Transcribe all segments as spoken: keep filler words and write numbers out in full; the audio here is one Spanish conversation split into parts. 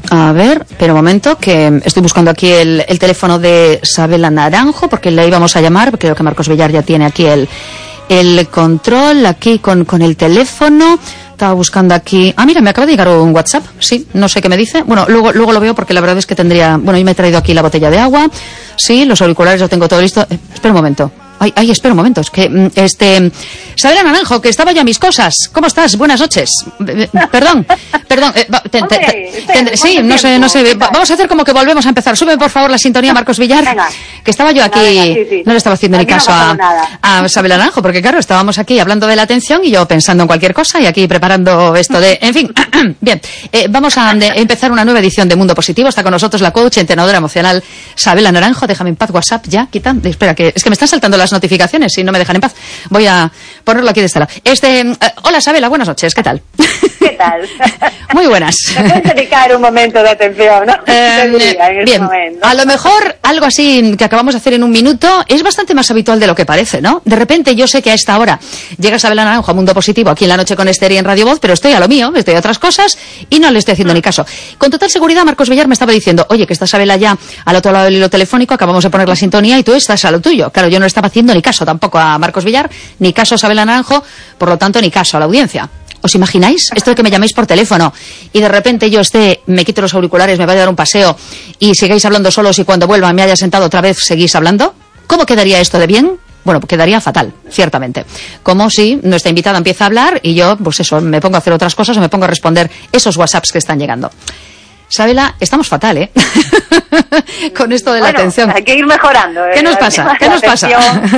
A ver, pero un momento, que estoy buscando aquí el, el teléfono de Sabela Naranjo, porque le íbamos a llamar, creo que Marcos Villar ya tiene aquí el, el control, aquí con, con el teléfono. Estaba buscando aquí... Ah, mira, me acaba de llegar un WhatsApp, sí, no sé qué me dice. Bueno, luego luego lo veo porque la verdad es que tendría... Bueno, yo me he traído aquí la botella de agua, sí, los auriculares lo tengo todo listo. Eh, espera un momento. Ay, ay, espera un momento, es que, este... Sabela Naranjo, que estaba ya mis cosas. ¿Cómo estás? Buenas noches. Perdón, perdón. Eh, te, te, te, te, sí, no sé, no sé. Vamos a hacer como que volvemos a empezar. Sube, por favor, la sintonía, Marcos Villar. Venga. Que estaba yo aquí... Venga, venga, sí, sí. No le estaba haciendo aquí ni caso no a, a Sabela Naranjo, porque claro, estábamos aquí hablando de la atención y yo pensando en cualquier cosa y aquí preparando esto de... En fin, bien. Eh, vamos a de, empezar una nueva edición de Mundo Positivo. Está con nosotros la coach, entrenadora emocional Sabela Naranjo. Déjame en paz WhatsApp ya, quita. Espera, que es que me están saltando las notificaciones y no me dejan en paz. Voy a ponerlo aquí de este lado. Este, uh, hola Sabela, buenas noches, ¿qué tal? ¿Qué tal? Muy buenas. ¿Me puedes dedicar un momento de atención, no? Eh, diría, en bien, momento. A lo mejor algo así que acabamos de hacer en un minuto es bastante más habitual de lo que parece, ¿no? De repente yo sé que a esta hora llega Sabela Naranjo a Mundo Positivo aquí en La Noche con Esther y en Radio Voz, pero estoy a lo mío, estoy a otras cosas y no le estoy haciendo mm. ni caso. Con total seguridad Marcos Villar me estaba diciendo, oye, que está Sabela ya al otro lado del hilo telefónico, acabamos de poner la sintonía y tú estás a lo tuyo. Claro, yo no le estaba haciendo ni caso tampoco a Marcos Villar, ni caso a Sabela Naranjo, por lo tanto ni caso a la audiencia. ¿Os imagináis? Esto de que me llaméis por teléfono y de repente yo esté, me quito los auriculares, me vaya a dar un paseo y sigáis hablando solos y cuando vuelva me haya sentado otra vez seguís hablando. ¿Cómo quedaría esto de bien? Bueno, quedaría fatal, ciertamente. Como si nuestra invitada empieza a hablar y yo, pues eso, me pongo a hacer otras cosas o me pongo a responder esos WhatsApps que están llegando. Sabela, estamos fatal, ¿eh? Con esto de la bueno, atención. Hay que ir mejorando. ¿eh? ¿Qué nos pasa? ¿Qué nos pasa?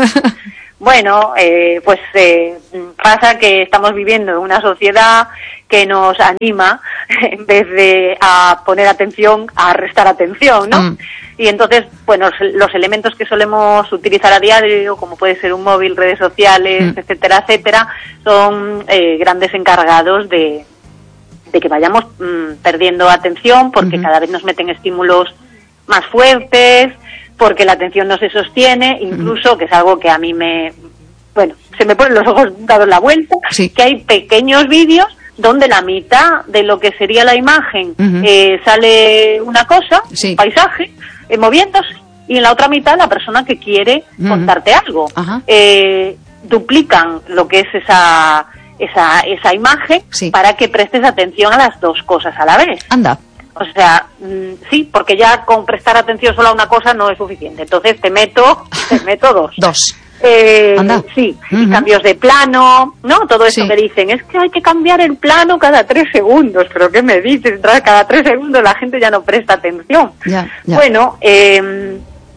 Bueno, eh, pues eh, pasa que estamos viviendo en una sociedad que nos anima, en vez de a poner atención, a restar atención, ¿no? Mm. Y entonces, bueno, los elementos que solemos utilizar a diario, como puede ser un móvil, redes sociales, mm. etcétera, etcétera, son eh, grandes encargados de, de que vayamos mmm, perdiendo atención, porque mm-hmm. cada vez nos meten estímulos más fuertes, porque la atención no se sostiene, incluso, que es algo que a mí me... Bueno, se me ponen los ojos dados la vuelta, sí. que hay pequeños vídeos donde la mitad de lo que sería la imagen uh-huh. eh, sale una cosa, sí. un paisaje, eh, moviéndose, y en la otra mitad la persona que quiere uh-huh. contarte algo. Uh-huh. Eh, duplican lo que es esa, esa, esa imagen sí. para que prestes atención a las dos cosas a la vez. Anda. O sea, mmm, sí, porque ya con prestar atención solo a una cosa no es suficiente. Entonces te meto, te meto dos. Dos. Eh, sí, uh-huh. y cambios de plano, ¿no? Todo eso sí. que dicen, es que hay que cambiar el plano cada tres segundos. ¿Pero qué me dices? Cada tres segundos la gente ya no presta atención. Ya, ya. Bueno, eh,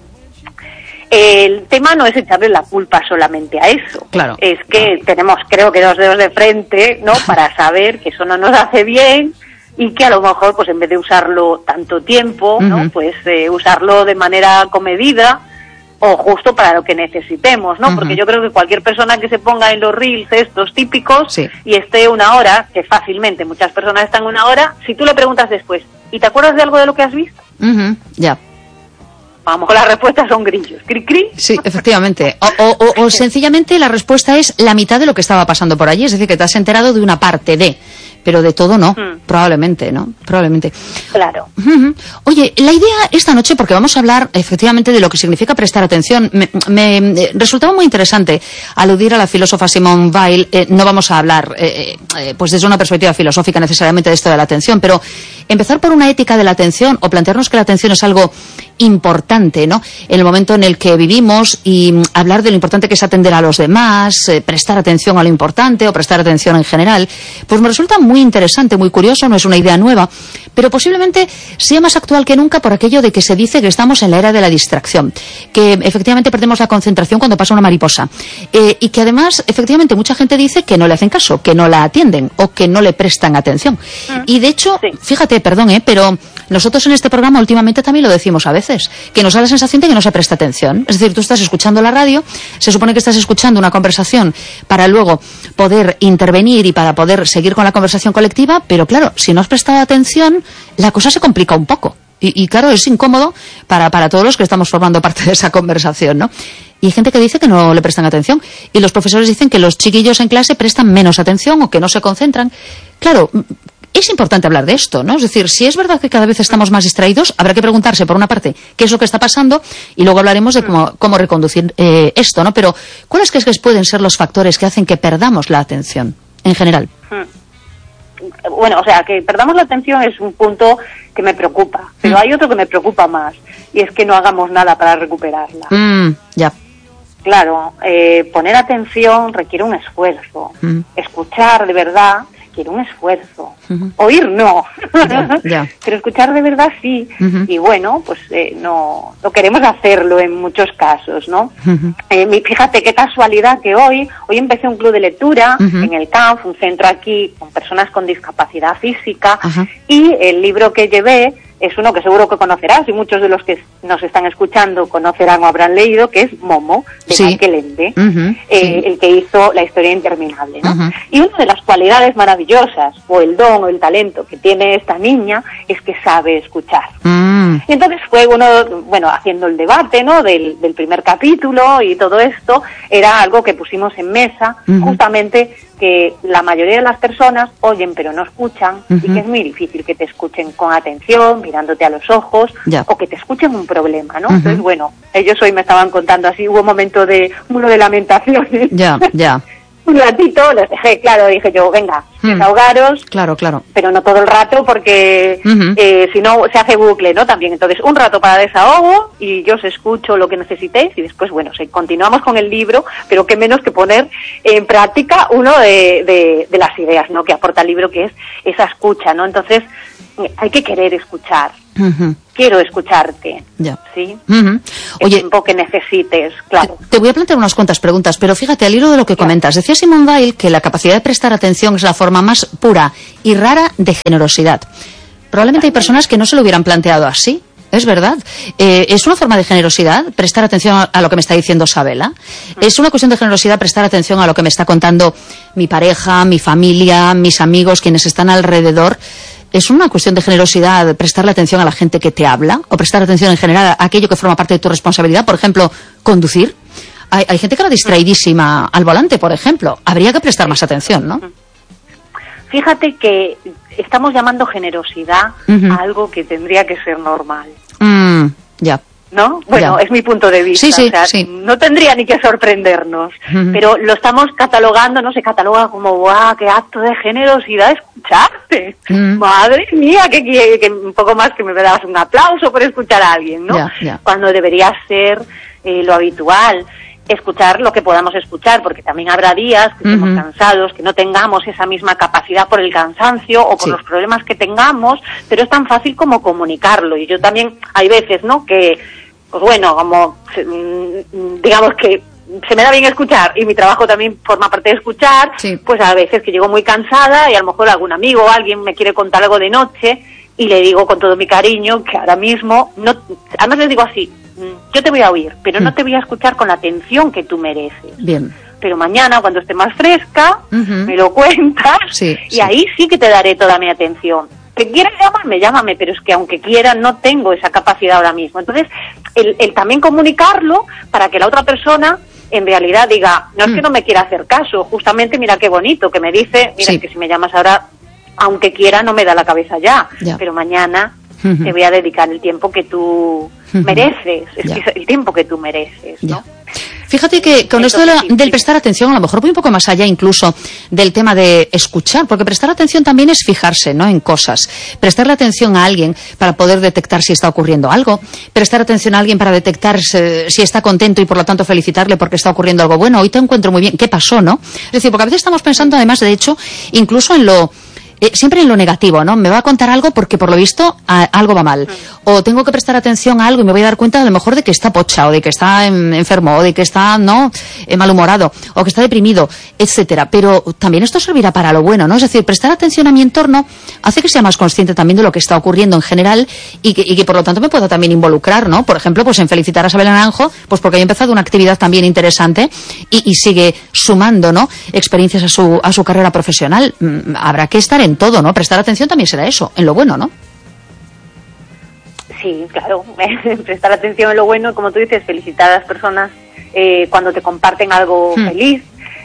el tema no es echarle la culpa solamente a eso. Claro. Es que claro. tenemos, creo que dos dedos de frente, ¿no? Para saber que eso no nos hace bien. Y que a lo mejor, pues en vez de usarlo tanto tiempo, uh-huh. ¿no? Pues eh, usarlo de manera comedida o justo para lo que necesitemos, ¿no? Uh-huh. Porque yo creo que cualquier persona que se ponga en los reels estos típicos sí. y esté una hora, que fácilmente muchas personas están una hora, si tú le preguntas después, ¿y te acuerdas de algo de lo que has visto? Uh-huh. Ya. Vamos, las respuestas son grillos. ¿Cri, cri? Sí, efectivamente. O, o, o, o sencillamente la respuesta es la mitad de lo que estaba pasando por allí. Es decir, que te has enterado de una parte de... Pero de todo no, mm. probablemente, ¿no? Probablemente. Claro. Uh-huh. Oye, la idea esta noche, porque vamos a hablar efectivamente de lo que significa prestar atención, me, me, me resultaba muy interesante aludir a la filósofa Simone Weil. Eh, no vamos a hablar, eh, eh, pues desde una perspectiva filosófica necesariamente de esto de la atención, pero empezar por una ética de la atención o plantearnos que la atención es algo importante, ¿no? En el momento en el que vivimos y mm, hablar de lo importante que es atender a los demás, eh, prestar atención a lo importante o prestar atención en general, pues me resulta muy interesante, muy curioso, no es una idea nueva, pero posiblemente sea más actual que nunca por aquello de que se dice que estamos en la era de la distracción, que efectivamente perdemos la concentración cuando pasa una mariposa, eh, y que además efectivamente mucha gente dice que no le hacen caso, que no la atienden o que no le prestan atención. Mm. Y de hecho, sí. fíjate, perdón, eh, pero nosotros en este programa últimamente también lo decimos a veces, que nos da la sensación de que no se presta atención. Es decir, tú estás escuchando la radio, se supone que estás escuchando una conversación para luego poder intervenir y para poder seguir con la conversación colectiva, pero claro, si no has prestado atención, la cosa se complica un poco. Y, y claro, es incómodo para, para todos los que estamos formando parte de esa conversación, ¿no? Y hay gente que dice que no le prestan atención. Y los profesores dicen que los chiquillos en clase prestan menos atención o que no se concentran. Claro, es importante hablar de esto, ¿no? Es decir, si es verdad que cada vez estamos más distraídos, habrá que preguntarse, por una parte, qué es lo que está pasando, y luego hablaremos de cómo, cómo reconducir eh, esto, ¿no? Pero, ¿cuáles crees que pueden ser los factores que hacen que perdamos la atención, en general? Bueno, o sea, que perdamos la atención es un punto que me preocupa, pero mm. hay otro que me preocupa más, y es que no hagamos nada para recuperarla. Mm, ya. Claro, eh, poner atención requiere un esfuerzo. Mm. Escuchar de verdad requiere un esfuerzo. Uh-huh. Oír no, yeah, yeah. Pero escuchar de verdad sí. Uh-huh. Y bueno, pues eh, no, no queremos hacerlo en muchos casos, ¿no? Uh-huh. Eh, fíjate qué casualidad que hoy, hoy empecé un club de lectura uh-huh. en el C A N F, un centro aquí con personas con discapacidad física, uh-huh. y el libro que llevé es uno que seguro que conocerás, y muchos de los que nos están escuchando conocerán o habrán leído, que es Momo, de sí. Michael Ende, uh-huh, eh, sí. el que hizo La historia interminable, ¿no? Uh-huh. Y una de las cualidades maravillosas, o el don o el talento que tiene esta niña, es que sabe escuchar. Uh-huh. Y entonces fue uno, bueno, haciendo el debate, ¿no?, del, del primer capítulo, y todo esto era algo que pusimos en mesa, uh-huh. justamente que la mayoría de las personas oyen pero no escuchan, uh-huh. y que es muy difícil que te escuchen con atención, mirándote a los ojos, yeah. o que te escuchen un problema, ¿no? Uh-huh. Entonces, bueno, ellos hoy me estaban contando así, hubo un momento de, uno de lamentaciones. Ya, yeah, ya. Yeah. Un ratito, los dejé, claro, dije yo, venga, hmm. desahogaros. Claro, claro. Pero no todo el rato, porque uh-huh. eh, si no se hace bucle, ¿no? También, entonces, un rato para desahogo, y yo os escucho lo que necesitéis, y después, bueno, sí, continuamos con el libro, pero qué menos que poner en práctica uno de, de, de las ideas, ¿no?, que aporta el libro, que es esa escucha, ¿no? Entonces, hay que querer escuchar. Uh-huh. Quiero escucharte, ya. ¿sí? Uh-huh. Oye, el tiempo que necesites, claro. Te, te voy a plantear unas cuantas preguntas, pero fíjate, al hilo de lo que claro. comentas, decía Simone Weil que la capacidad de prestar atención es la forma más pura y rara de generosidad. Probablemente hay personas que no se lo hubieran planteado así. Es verdad. Eh, ¿Es una forma de generosidad prestar atención a, a lo que me está diciendo Sabela? Uh-huh. ¿Es una cuestión de generosidad prestar atención a lo que me está contando mi pareja, mi familia, mis amigos, quienes están alrededor? ¿Es una cuestión de generosidad prestarle atención a la gente que te habla? ¿O prestar atención en general a aquello que forma parte de tu responsabilidad? Por ejemplo, conducir. Hay, hay gente que va distraidísima al volante, por ejemplo. Habría que prestar más atención, ¿no? Fíjate que estamos llamando generosidad uh-huh. a algo que tendría que ser normal. Mm, ya. ¿No? Bueno, ya. Es mi punto de vista. Sí, sí, o sea, sí. No tendría ni que sorprendernos, uh-huh. pero lo estamos catalogando, ¿no? Se cataloga como, ¡guau, qué acto de generosidad escucharte! Uh-huh. ¡Madre mía! Que, que, que un poco más que me das un aplauso por escuchar a alguien, ¿no? Ya, ya. Cuando debería ser eh, lo habitual. Escuchar lo que podamos escuchar, porque también habrá días que estemos uh-huh. cansados, que no tengamos esa misma capacidad por el cansancio o por sí. los problemas que tengamos, pero es tan fácil como comunicarlo. Y yo también, hay veces, ¿no?, que, pues bueno, como, digamos que se me da bien escuchar, y mi trabajo también forma parte de escuchar, sí. pues a veces que llego muy cansada y a lo mejor algún amigo o alguien me quiere contar algo de noche, y le digo con todo mi cariño que ahora mismo, no, además les digo así, yo te voy a oír, pero no te voy a escuchar con la atención que tú mereces. Bien. Pero mañana, cuando esté más fresca, uh-huh. me lo cuentas, sí, y sí. ahí sí que te daré toda mi atención. Que quieras llamarme, llámame, pero es que aunque quiera, no tengo esa capacidad ahora mismo. Entonces, el, el también comunicarlo para que la otra persona en realidad diga, no es mm. que no me quiera hacer caso, justamente mira qué bonito, que me dice, mira, sí. que si me llamas ahora, aunque quiera, no me da la cabeza ya, ya. pero mañana uh-huh. te voy a dedicar el tiempo que tú uh-huh. mereces, es que es el tiempo que tú mereces, ¿no? Ya. Fíjate que con esto de la, del prestar atención, a lo mejor voy un poco más allá incluso del tema de escuchar, porque prestar atención también es fijarse, ¿no?, en cosas. Prestarle atención a alguien para poder detectar si está ocurriendo algo, prestar atención a alguien para detectar si, si está contento y por lo tanto felicitarle porque está ocurriendo algo bueno. Hoy te encuentro muy bien, ¿qué pasó, no? Es decir, porque a veces estamos pensando además, de hecho, incluso en lo... Eh, siempre en lo negativo, ¿no? Me va a contar algo porque por lo visto a, algo va mal. O tengo que prestar atención a algo y me voy a dar cuenta a lo mejor de que está pocha, o de que está en, enfermo, o de que está, ¿no?, eh, malhumorado, o que está deprimido, etcétera. Pero también esto servirá para lo bueno, ¿no? Es decir, prestar atención a mi entorno hace que sea más consciente también de lo que está ocurriendo en general y que, y que por lo tanto me pueda también involucrar, ¿no? Por ejemplo, pues en felicitar a Sabela Naranjo, pues porque ha empezado una actividad también interesante y, y sigue sumando, ¿no?, experiencias a su, a su carrera profesional. Mm, habrá que estar en todo, ¿no? Prestar atención también será eso, en lo bueno, ¿no? Sí, claro, prestar atención en lo bueno, como tú dices, felicitar a las personas eh, cuando te comparten algo mm. feliz,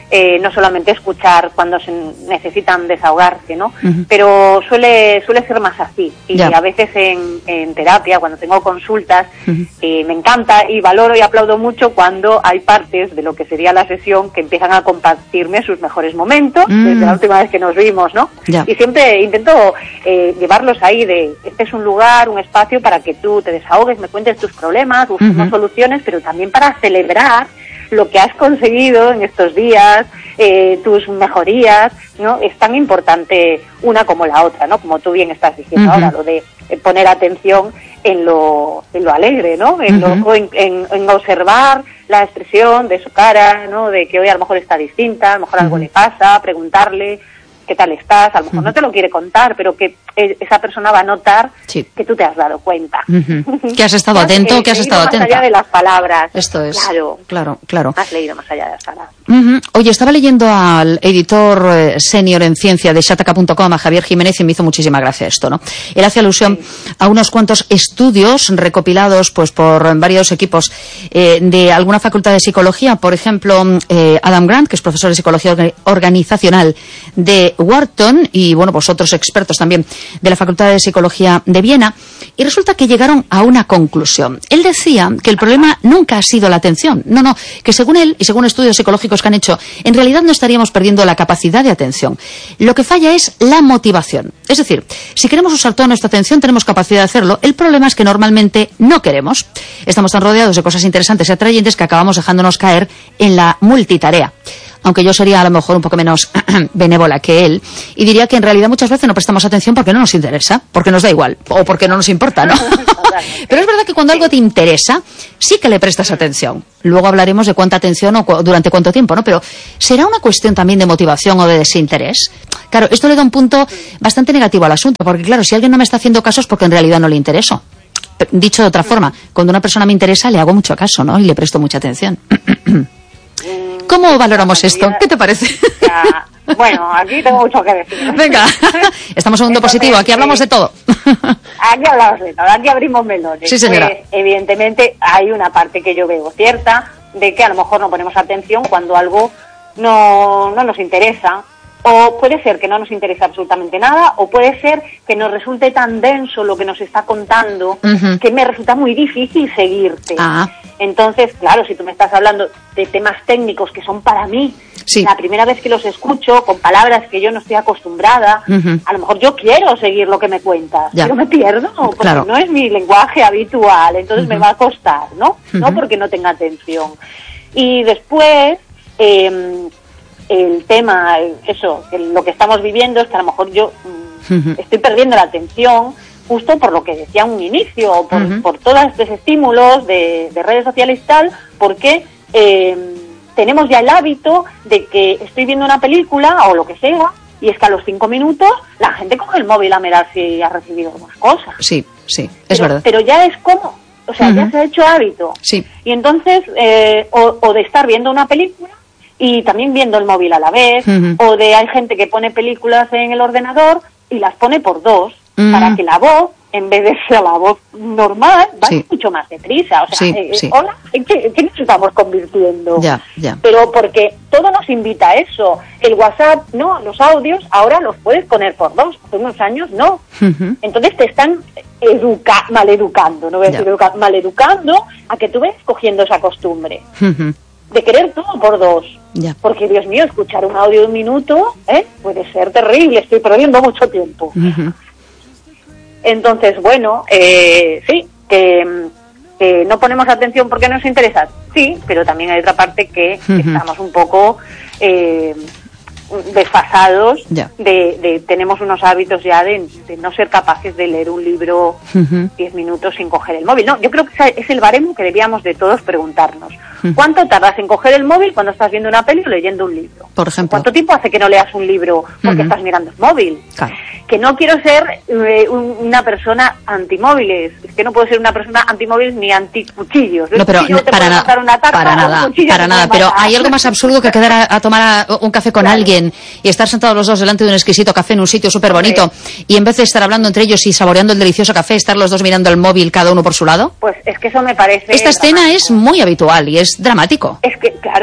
eh, no solamente escuchar cuando se necesitan desahogarse, ¿no? Uh-huh. Pero suele suele ser más así. Y yeah. a veces en, en terapia, cuando tengo consultas, uh-huh. eh, me encanta y valoro y aplaudo mucho cuando hay partes de lo que sería la sesión que empiezan a compartirme sus mejores momentos, mm. desde la última vez que nos vimos, ¿no? Yeah. Y siempre intento eh, llevarlos ahí de, este es un lugar, un espacio para que tú te desahogues, me cuentes tus problemas, busquemos uh-huh. soluciones, pero también para celebrar lo que has conseguido en estos días, eh, tus mejorías, ¿no? Es tan importante una como la otra, ¿no? Como tú bien estás diciendo uh-huh. ahora, lo de poner atención en lo, en lo alegre, ¿no? En, uh-huh. lo, en, en, en observar la expresión de su cara, ¿no? De que hoy a lo mejor está distinta, a lo mejor uh-huh. algo le pasa, preguntarle qué tal estás, a lo mejor uh-huh. no te lo quiere contar, pero que esa persona va a notar sí. que tú te has dado cuenta. Uh-huh. Que has estado atento, que has estado atenta. Más allá de las palabras. Esto es. Claro, claro, claro. Has leído más allá de las palabras. Uh-huh. Oye, estaba leyendo al editor eh, senior en ciencia de Shataka punto com, a Javier Jiménez, y me hizo muchísima gracia esto, ¿no? Él hace alusión sí. a unos cuantos estudios recopilados pues por varios equipos eh, de alguna facultad de psicología, por ejemplo, eh, Adam Grant, que es profesor de psicología organizacional de Wharton, y bueno, pues otros expertos también de la Facultad de Psicología de Viena, y resulta que llegaron a una conclusión. Él decía que el problema nunca ha sido la atención, no, no, que según él y según estudios psicológicos que han hecho, en realidad no estaríamos perdiendo la capacidad de atención. Lo que falla es la motivación. Es decir, si queremos usar toda nuestra atención, tenemos capacidad de hacerlo. El problema es que normalmente no queremos. Estamos tan rodeados de cosas interesantes y atrayentes que acabamos dejándonos caer en la multitarea. Aunque yo sería a lo mejor un poco menos benévola que él, y diría que en realidad muchas veces no prestamos atención porque no nos interesa, porque nos da igual, o porque no nos importa, ¿no? Pero es verdad que cuando algo te interesa, sí que le prestas atención. Luego hablaremos de cuánta atención o cu- durante cuánto tiempo, ¿no? Pero ¿será una cuestión también de motivación o de desinterés? Claro, esto le da un punto bastante negativo al asunto, porque claro, si alguien no me está haciendo caso es porque en realidad no le intereso. Dicho de otra forma, cuando una persona me interesa le hago mucho caso, ¿no? Y le presto mucha atención. ¿Cómo valoramos esto? ¿Qué te parece? Ya, bueno, aquí tengo mucho que decir. Venga, estamos en un mundo positivo, aquí hablamos de todo. Aquí hablamos de todo, aquí abrimos melones. Sí, señora. Pues, evidentemente hay una parte que yo veo cierta, de que a lo mejor no ponemos atención cuando algo no, no nos interesa. O puede ser que no nos interese absolutamente nada, o puede ser que nos resulte tan denso lo que nos está contando, uh-huh. que me resulta muy difícil seguirte. Ah. Entonces, claro, si tú me estás hablando de temas técnicos que son para mí, sí. la primera vez que los escucho, con palabras que yo no estoy acostumbrada, uh-huh. a lo mejor yo quiero seguir lo que me cuentas, ya. pero me pierdo, porque claro. no es mi lenguaje habitual, entonces uh-huh. me va a costar, ¿no? Uh-huh. No porque no tenga atención. Y después... Eh, el tema, eso, lo que estamos viviendo es que a lo mejor yo uh-huh. estoy perdiendo la atención justo por lo que decía un inicio, por, uh-huh. por todos estos estímulos de, de redes sociales y tal, porque eh, tenemos ya el hábito de que estoy viendo una película o lo que sea, y es que a los cinco minutos la gente coge el móvil a mirar si ha recibido más cosas. Sí, sí, es pero, verdad. Pero ya es como, o sea, uh-huh. ya se ha hecho hábito. Sí. Y entonces, eh, o, o de estar viendo una película, y también viendo el móvil a la vez, uh-huh. o de hay gente que pone películas en el ordenador y las pone por dos, uh-huh. para que la voz, en vez de ser la voz normal, va sí. mucho más deprisa. O sea, sí, eh, sí. hola, ¿en qué, qué nos estamos convirtiendo? Ya, ya. Pero porque todo nos invita a eso. El WhatsApp, no, los audios, ahora los puedes poner por dos, hace unos años no. Uh-huh. Entonces te están educa- maleducando, no voy a decir educa- maleducando a que tú vayas cogiendo esa costumbre. Uh-huh. De querer todo por dos. Ya. Porque, Dios mío, escuchar un audio de un minuto ¿eh? puede ser terrible, estoy perdiendo mucho tiempo. Uh-huh. Entonces, bueno, eh, sí, que, que no ponemos atención porque nos interesa, sí, pero también hay otra parte que uh-huh. estamos un poco eh, desfasados, ya. de, de tenemos unos hábitos ya de, de no ser capaces de leer un libro uh-huh. diez minutos sin coger el móvil. No, yo creo que es el baremo que debíamos de todos preguntarnos. Uh-huh. ¿Cuánto tardas en coger el móvil cuando estás viendo una peli o leyendo un libro? Por ejemplo. ¿Cuánto tiempo hace que no leas un libro porque uh-huh. estás mirando el móvil? Claro. Que no quiero ser eh, un, una persona antimóviles, es que no puedo ser una persona antimóviles ni anticuchillos. No, pero no, para, na- tarta, para nada, para nada, pero hay algo más absurdo que quedar a, a tomar a, un café con claro. alguien y estar sentados los dos delante de un exquisito café en un sitio súper bonito sí. y en vez de estar hablando entre ellos y saboreando el delicioso café, estar los dos mirando el móvil cada uno por su lado. Pues es que eso me parece... Esta escena dramático. Es muy habitual y es dramático. Es que, claro,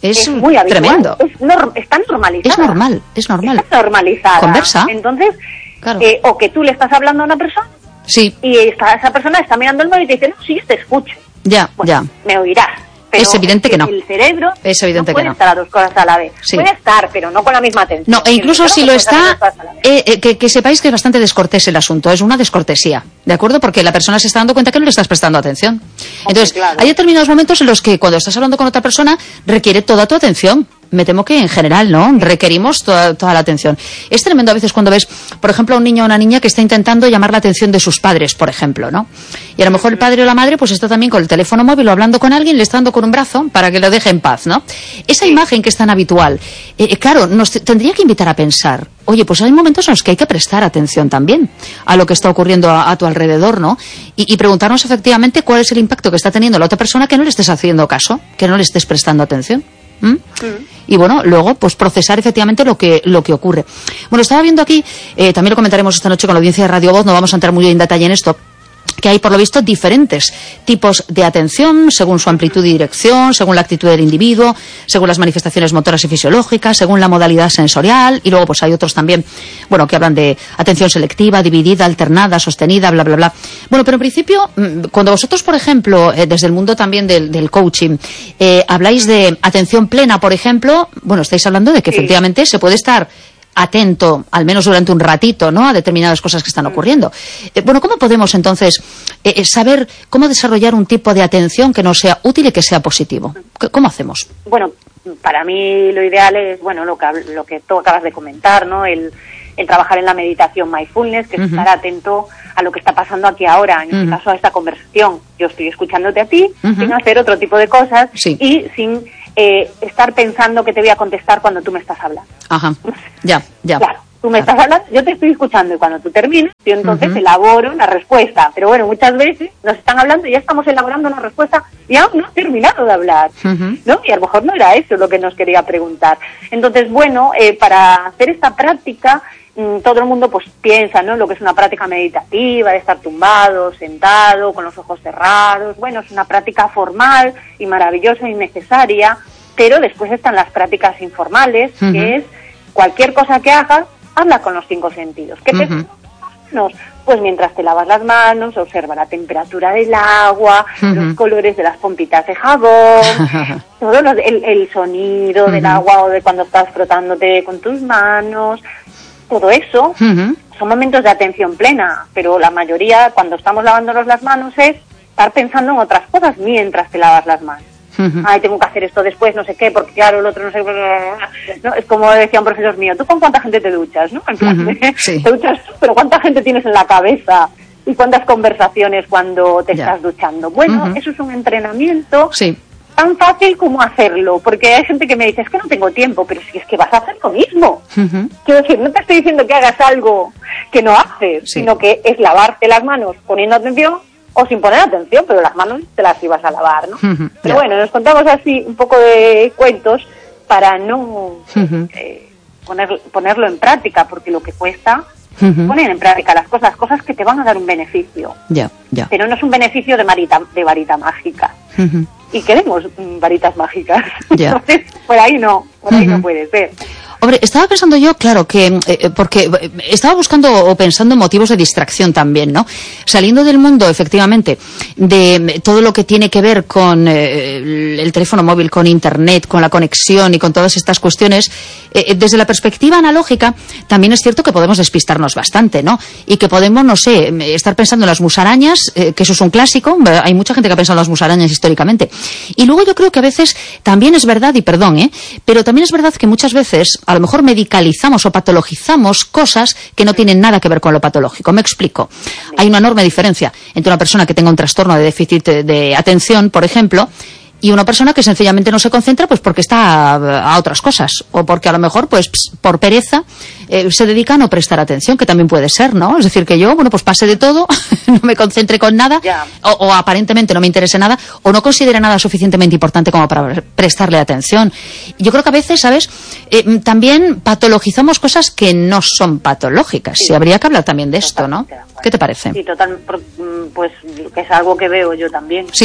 Es, es muy habitual. Tremendo. Es norm, está normalizada. Es normal, es normal. Está normalizada. Conversa. Entonces, claro. eh, o que tú le estás hablando a una persona sí. y esta, esa persona está mirando el móvil y te dice, no, sí, te escucho. Ya, bueno, ya. Me oirás. Pero es evidente que no. El cerebro es evidente no puede que no. estar a dos cosas a la vez. Sí. Puede estar, pero no con la misma atención. No, e incluso si lo está, eh, eh, que, que sepáis que es bastante descortés el asunto, es una descortesía, ¿de acuerdo? Porque la persona se está dando cuenta que no le estás prestando atención. Entonces, claro. Hay determinados momentos en los que cuando estás hablando con otra persona requiere toda tu atención. Me temo que en general, ¿no? Requerimos toda, toda la atención. Es tremendo a veces cuando ves, por ejemplo, a un niño o una niña que está intentando llamar la atención de sus padres, por ejemplo, ¿no? Y a lo mejor el padre o la madre pues está también con el teléfono móvil o hablando con alguien, le está dando con un brazo para que lo deje en paz, ¿no? Esa imagen que es tan habitual, eh, claro, nos tendría que invitar a pensar, oye, pues hay momentos en los que hay que prestar atención también a lo que está ocurriendo a, a tu alrededor, ¿no? Y, y preguntarnos efectivamente cuál es el impacto que está teniendo la otra persona que no le estés haciendo caso, que no le estés prestando atención. ¿Mm? Mm. Y bueno, luego pues procesar efectivamente lo que lo que ocurre. Bueno, estaba viendo aquí, eh, también lo comentaremos esta noche con la audiencia de Radio Voz, no vamos a entrar muy en detalle en esto, que hay por lo visto diferentes tipos de atención según su amplitud y dirección, según la actitud del individuo, según las manifestaciones motoras y fisiológicas, según la modalidad sensorial, y luego pues hay otros también, bueno, que hablan de atención selectiva, dividida, alternada, sostenida, bla, bla, bla. Bueno, pero en principio, cuando vosotros, por ejemplo, eh, desde el mundo también del, del coaching, eh, habláis de atención plena, por ejemplo, bueno, estáis hablando de que sí. Efectivamente se puede estar atento, al menos durante un ratito, ¿no?, a determinadas cosas que están ocurriendo. Eh, bueno, ¿cómo podemos entonces eh, saber cómo desarrollar un tipo de atención que nos sea útil y que sea positivo? ¿Cómo hacemos? Bueno, para mí lo ideal es, bueno, lo que, lo que tú acabas de comentar, ¿no?, el, el trabajar en la meditación mindfulness, que es uh-huh. estar atento a lo que está pasando aquí ahora, en uh-huh. este caso a esta conversación. Yo estoy escuchándote a ti, uh-huh. sin hacer otro tipo de cosas sí. y sin eh, estar pensando que te voy a contestar cuando tú me estás hablando. Ajá, ya, ya. Claro, tú me claro. estás hablando, yo te estoy escuchando y cuando tú termines, yo entonces uh-huh. elaboro una respuesta. Pero bueno, muchas veces nos están hablando y ya estamos elaborando una respuesta y aún no he terminado de hablar, uh-huh. ¿no? Y a lo mejor no era eso lo que nos quería preguntar. Entonces, bueno, eh, para hacer esta práctica, mmm, todo el mundo pues piensa, ¿no?, lo que es una práctica meditativa, de estar tumbado, sentado, con los ojos cerrados. Bueno, es una práctica formal y maravillosa y necesaria, pero después están las prácticas informales, uh-huh. que es cualquier cosa que hagas, habla con los cinco sentidos. ¿Qué te uh-huh. manos? Pues mientras te lavas las manos, observa la temperatura del agua, uh-huh. los colores de las pompitas de jabón, todo lo, el, el sonido uh-huh. del agua o de cuando estás frotándote con tus manos, todo eso uh-huh. son momentos de atención plena, pero la mayoría cuando estamos lavándonos las manos es estar pensando en otras cosas mientras te lavas las manos. Uh-huh. Ay, tengo que hacer esto después, no sé qué, porque claro, el otro no sé qué. ¿No? Es como decía un profesor mío, ¿tú con cuánta gente te duchas? ¿No? En plan, uh-huh. sí. Te duchas tú, pero ¿cuánta gente tienes en la cabeza? ¿Y cuántas conversaciones cuando te yeah. estás duchando? Bueno, uh-huh. eso es un entrenamiento sí. tan fácil como hacerlo, porque hay gente que me dice, es que no tengo tiempo, pero si es que vas a hacer lo mismo. Uh-huh. Quiero decir, no te estoy diciendo que hagas algo que no haces, sí. sino que es lavarte las manos poniendo atención o sin poner atención, pero las manos te las ibas a lavar, ¿no? Uh-huh, pero yeah. bueno, nos contamos así un poco de cuentos para no uh-huh. eh, poner, ponerlo en práctica, porque lo que cuesta uh-huh. poner en práctica las cosas, cosas que te van a dar un beneficio. Ya, yeah, ya. Yeah. Pero no es un beneficio de, varita, de varita mágica. Uh-huh. Y queremos mm, varitas mágicas. Yeah. Entonces, por ahí no, por ahí uh-huh. no puede ser. Hombre, estaba pensando yo, claro, que eh, porque estaba buscando o pensando en motivos de distracción también, ¿no? Saliendo del mundo, efectivamente, de todo lo que tiene que ver con eh, el teléfono móvil, con Internet, con la conexión y con todas estas cuestiones, eh, desde la perspectiva analógica, también es cierto que podemos despistarnos bastante, ¿no? Y que podemos, no sé, estar pensando en las musarañas, eh, que eso es un clásico, hay mucha gente que ha pensado en las musarañas históricamente. Y luego yo creo que a veces también es verdad, y perdón, ¿eh? Pero también es verdad que muchas veces a lo mejor medicalizamos o patologizamos cosas que no tienen nada que ver con lo patológico. Me explico. Hay una enorme diferencia entre una persona que tenga un trastorno de déficit de atención, por ejemplo, y una persona que sencillamente no se concentra pues porque está a, a otras cosas, o porque a lo mejor pues por pereza eh, se dedica a no prestar atención, que también puede ser, ¿no? Es decir, que yo, bueno, pues pase de todo, no me concentre con nada, yeah. o, o aparentemente no me interese nada, o no considere nada suficientemente importante como para prestarle atención. Yo creo que a veces, ¿sabes?, eh, también patologizamos cosas que no son patológicas, sí. y habría que hablar también de esto, ¿no? ¿Qué te parece? Sí, total, pues que es algo que veo yo también. Sí.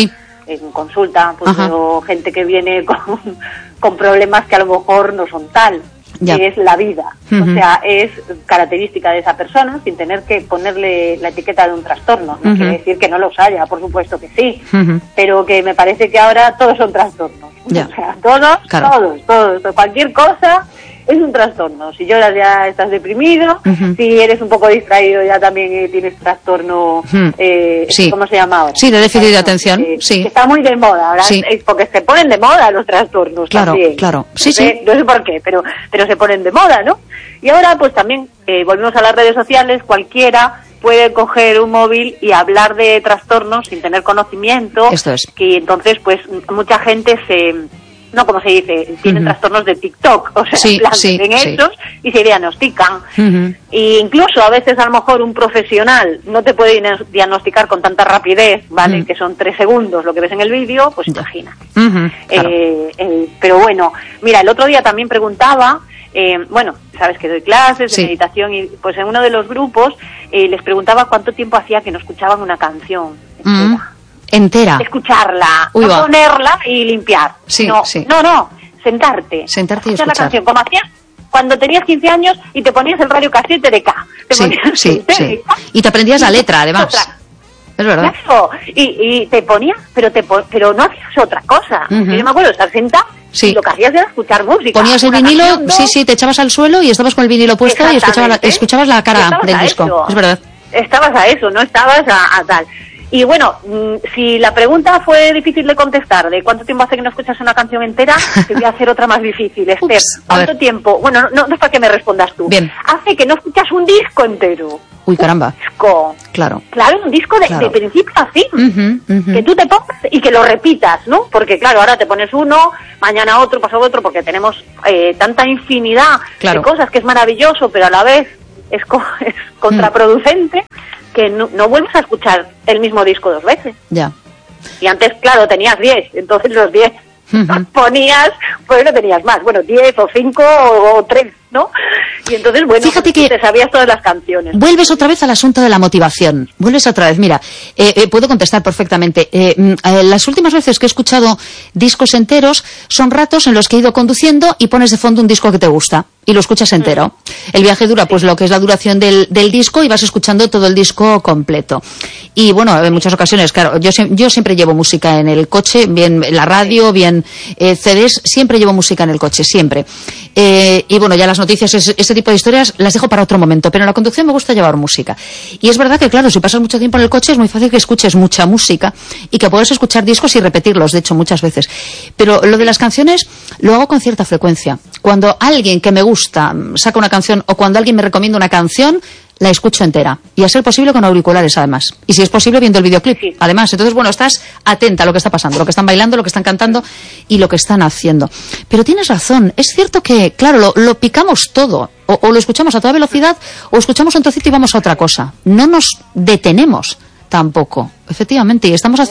en consulta, pues Ajá. veo gente que viene con, con problemas que a lo mejor no son tal. Ya. Que es la vida, uh-huh. o sea, es característica de esa persona sin tener que ponerle la etiqueta de un trastorno. No uh-huh. quiere decir que no los haya, por supuesto que sí, uh-huh. pero que me parece que ahora todos son trastornos. Ya. O sea, todos, claro. todos, todos, cualquier cosa es un trastorno. Si lloras ya estás deprimido, uh-huh. si eres un poco distraído ya también eh, tienes trastorno, uh-huh. eh, sí. ¿cómo se llama ahora? Sí, de déficit de atención, eh, sí. Que está muy de moda ahora, sí. eh, porque se ponen de moda los trastornos claro, también. Claro, sí, no sé, sí. No sé por qué, pero, pero se ponen de moda, ¿no? Y ahora pues también, eh, volvemos a las redes sociales, cualquiera puede coger un móvil y hablar de trastornos sin tener conocimiento. Esto es. Y entonces pues mucha gente se... no, como se dice, tienen uh-huh. trastornos de TikTok, o sea, sí, en plan, sí, ven sí. estos y se diagnostican. Uh-huh. E incluso a veces a lo mejor un profesional no te puede diagnosticar con tanta rapidez, ¿vale? Uh-huh. Que son tres segundos lo que ves en el vídeo, pues imagina. Uh-huh, claro. eh, eh, pero bueno, mira, el otro día también preguntaba, eh, bueno, sabes que doy clases de sí. meditación y pues en uno de los grupos eh, les preguntaba cuánto tiempo hacía que no escuchaban una canción entera. Uh-huh. Entera. Escucharla, Uy, no va. ponerla y limpiar. Sí, no, sí. no, no, sentarte. Sentarte y escuchar escuchar. la canción, como hacías cuando tenías quince años y te ponías el radio casete de K. Te sí, ponías sí, el sí. Y te aprendías la letra, además. Otra. Es verdad. Claro, y, y te ponías, pero te po- pero no hacías otra cosa. Uh-huh. Yo me acuerdo de estar sentada sí. y lo que hacías era escuchar música. Ponías el vinilo, canción, ¿no? sí, sí, te echabas al suelo y estabas con el vinilo puesto y escuchabas la, escuchabas la cara del disco. Eso. Es verdad. Estabas a eso, no estabas a, a tal. Y bueno, si la pregunta fue difícil de contestar, de cuánto tiempo hace que no escuchas una canción entera, te voy a hacer otra más difícil, Esther. Ups, ¿Cuánto tiempo? Bueno, no, no es para que me respondas tú. Bien. Hace que no escuchas un disco entero. Uy, caramba. Un disco. Claro. Claro, un disco de, claro. de principio a fin. Uh-huh, uh-huh. Que tú te pongas y que lo repitas, ¿no? Porque claro, ahora te pones uno, mañana otro, pasado otro, porque tenemos eh, tanta infinidad claro. de cosas que es maravilloso, pero a la vez es, co- es contraproducente. Mm. Que no, no vuelves a escuchar el mismo disco dos veces. Ya. Y antes, claro, tenías diez, entonces los diez uh-huh. ponías, pues no tenías más, bueno, diez o cinco o, o tres, ¿no? Y entonces, bueno, fíjate pues, que te sabías todas las canciones. Vuelves otra vez al asunto de la motivación. Vuelves otra vez. Mira, eh, eh, puedo contestar perfectamente. Eh, eh, las últimas veces que he escuchado discos enteros son ratos en los que he ido conduciendo y pones de fondo un disco que te gusta y lo escuchas entero. Mm. El viaje dura pues lo que es la duración del, del disco y vas escuchando todo el disco completo. Y bueno, en muchas ocasiones, claro, yo, yo siempre llevo música en el coche, bien en la radio, bien eh, C Ds, siempre llevo música en el coche, siempre. Eh, y bueno, ya las noticias, ese, ese tipo de historias las dejo para otro momento, pero en la conducción me gusta llevar música. Y es verdad que, claro, si pasas mucho tiempo en el coche es muy fácil que escuches mucha música y que puedas escuchar discos y repetirlos, de hecho, muchas veces. Pero lo de las canciones lo hago con cierta frecuencia. Cuando alguien que me gusta saca una canción o cuando alguien me recomienda una canción, la escucho entera. Y a ser posible con auriculares, además. Y si es posible, viendo el videoclip, sí. además. Entonces, bueno, estás atenta a lo que está pasando, lo que están bailando, lo que están cantando y lo que están haciendo. Pero tienes razón. Es cierto que, claro, lo, lo picamos todo. O, o lo escuchamos a toda velocidad o escuchamos un trocito y vamos a otra cosa. No nos detenemos tampoco. Efectivamente, y estamos